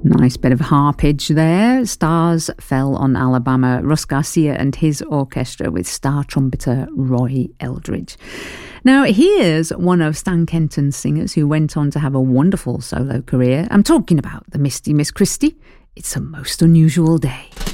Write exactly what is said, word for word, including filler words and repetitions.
Nice bit of harpage there. Stars fell on Alabama. Russ Garcia and his orchestra with star trumpeter Roy Eldridge. Now, here's one of Stan Kenton's singers who went on to have a wonderful solo career. I'm talking about the Misty Miss Christie. It's a most unusual day.